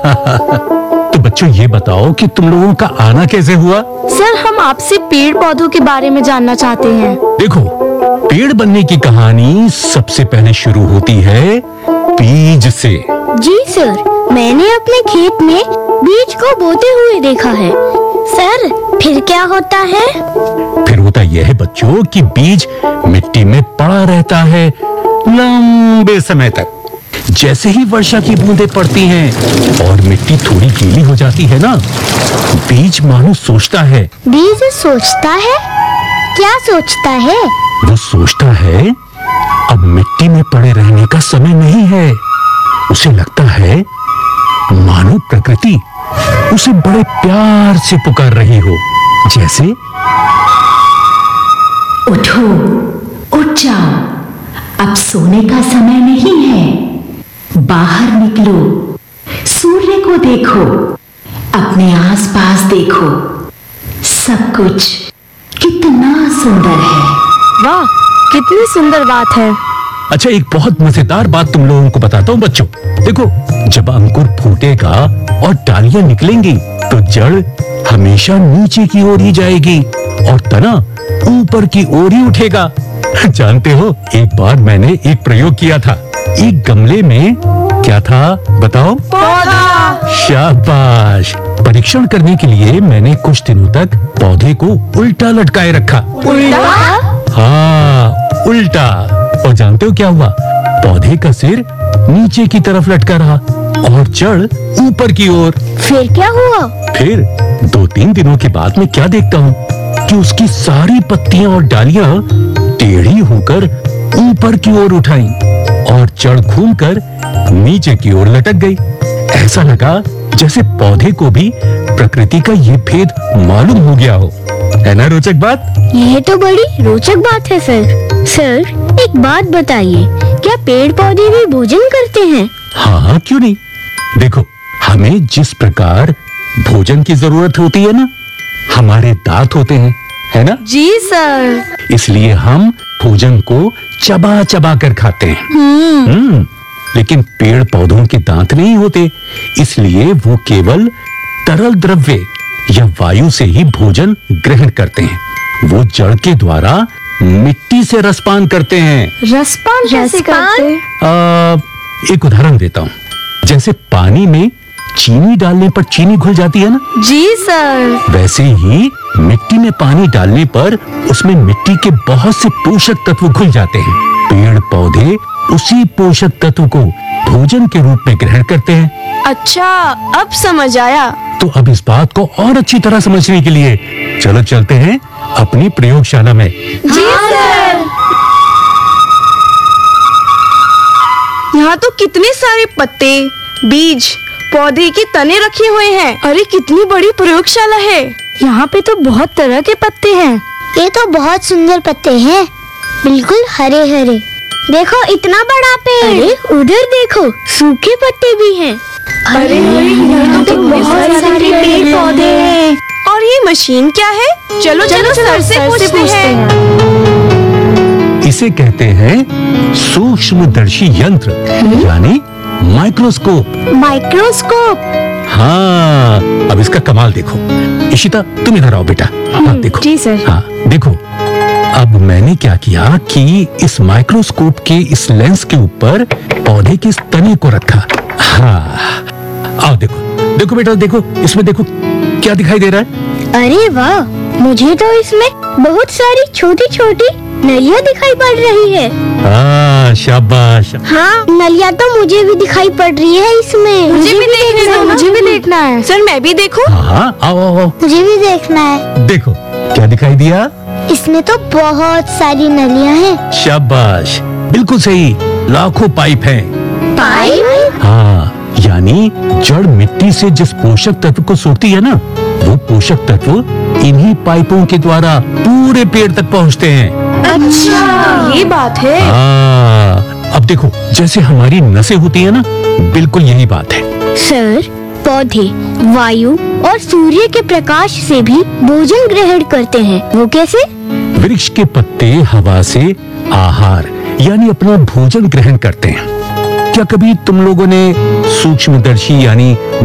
तो बच्चों ये बताओ कि तुम लोगों का आना कैसे हुआ? सर, हम आपसे पेड़ पौधों के बारे में जानना चाहते हैं। देखो, पेड़ बनने की कहानी सबसे पहले शुरू होती है बीज से। जी सर, मैंने अपने खेत में बीज को बोते हुए देखा है। सर, फिर क्या होता है? फिर होता यह है बच्चों कि बीज मिट्टी में पड़ा रहता है लंबे समय तक। जैसे ही वर्षा की बूंदें पड़ती हैं और मिट्टी थोड़ी गीली हो जाती है ना, बीज मानो सोचता है। बीज सोचता है? क्या सोचता है? वो सोचता है अब मिट्टी में पड़े रहने का समय नहीं है। उसे लगता है मानो प्रकृति उसे बड़े प्यार से पुकार रही हो, जैसे उठो, उठ जाओ, अब सोने का समय नहीं है। बाहर निकलो, सूर्य को देखो, अपने आसपास देखो, सब कुछ कितना सुंदर है। वाह, कितनी सुंदर बात है। अच्छा, एक बहुत मजेदार बात तुम लोगों को बताता हूँ बच्चों। देखो, जब अंकुर फूटेगा और डालियां निकलेंगी तो जड़ हमेशा नीचे की ओर ही जाएगी और तना ऊपर की ओर ही उठेगा। जानते हो, एक बार मैंने एक प्रयोग किया था। एक गमले में क्या था बताओ? पौधा। शाबाश। परीक्षण करने के लिए मैंने कुछ दिनों तक पौधे को उल्टा लटकाए रखा। उल्टा? हाँ, उल्टा। और जानते हो क्या हुआ? पौधे का सिर नीचे की तरफ लटका रहा और जड़ ऊपर की ओर। फिर क्या हुआ? फिर 2-3 दिनों के बाद मैं क्या देखता हूँ कि उसकी सारी पत्तियां और डालियां टेढ़ी होकर ऊपर की ओर उठाई और जड़ घूमकर नीचे की ओर लटक गई। ऐसा लगा जैसे पौधे को भी प्रकृति का ये भेद मालूम हो गया हो। है ना रोचक बात? यह तो बड़ी रोचक बात है सर। सर, एक बात बताइए, क्या पेड़ पौधे भी भोजन करते हैं? हाँ, क्यों नहीं। देखो, हमें जिस प्रकार भोजन की जरूरत होती है ना, हमारे दांत होते हैं, है ना? जी सर। इसलिए हम भोजन को चबा चबा कर खाते हैं। लेकिन पेड़ पौधों के दांत नहीं होते, इसलिए वो केवल तरल द्रव्य या वायु से ही भोजन ग्रहण करते हैं। वो जड़ के द्वारा मिट्टी से रसपान करते हैं। रसपान कैसे करते? एक उदाहरण देता हूँ। जैसे पानी में चीनी डालने पर चीनी घुल जाती है ना? जी सर। वैसे ही मिट्टी में पानी डालने पर उसमें मिट्टी के बहुत से पोषक तत्व घुल जाते हैं। पेड़ पौधे उसी पोषक तत्व को भोजन के रूप में ग्रहण करते हैं। अच्छा, अब समझ आया। तो अब इस बात को और अच्छी तरह समझने के लिए चलो चलते हैं अपनी प्रयोगशाला में। जी सर। यहाँ तो कितने सारे पत्ते, बीज, पौधे के तने रखे हुए हैं। अरे कितनी बड़ी प्रयोगशाला है। यहाँ पे तो बहुत तरह के पत्ते हैं। ये तो बहुत सुंदर पत्ते हैं, बिल्कुल हरे हरे। देखो, इतना बड़ा पेड़। अरे उधर देखो, सूखे पत्ते भी हैं। अरे यहाँ तो बहुत सारे पेड़ पौधे हैं। और ये मशीन क्या है? चलो चलो सर से पूछते हैं। इसे कहते हैं सूक्ष्मदर्शी यंत्र, यानी माइक्रोस्कोप। माइक्रोस्कोप? हाँ, अब इसका कमाल देखो। इशिता, तुम इधर आओ बेटा। हाँ, देखो। जी सर। हाँ, देखो, अब मैंने क्या किया कि इस माइक्रोस्कोप के इस लेंस के ऊपर पौधे के इस तने को रखा। हाँ, आओ देखो। देखो बेटा, देखो, इसमें देखो क्या दिखाई दे रहा है। अरे वाह, मुझे तो इसमें बहुत सारी छोटी छोटी नलियाँ दिखाई पड़ रही है। हाँ, शाबाश। हाँ, नलियाँ तो मुझे भी दिखाई पड़ रही है इसमें। मुझे भी देखना है। मुझे भी देखना है। सर, मैं भी देखूं? हाँ, आओ आओ आओ। मुझे भी देखना है। देखो क्या दिखाई दिया। इसमें तो बहुत सारी नलियाँ हैं। शाबाश, बिल्कुल सही। लाखों पाइप हैं। पाइप? हाँ, यानी जड़ मिट्टी से जिस पोषक तत्व को सोखती है ना, वो पोषक तत्व इन्हीं पाइपों के द्वारा पूरे पेड़ तक पहुँचते हैं। अच्छा, ये बात है। हाँ, अब देखो, जैसे हमारी नसें होती है ना, बिल्कुल यही बात है। सर, पौधे वायु और सूर्य के प्रकाश से भी भोजन ग्रहण करते हैं, वो कैसे? वृक्ष के पत्ते हवा से आहार यानी अपना भोजन ग्रहण करते हैं। क्या कभी तुम लोगों ने सूक्ष्मदर्शी यानी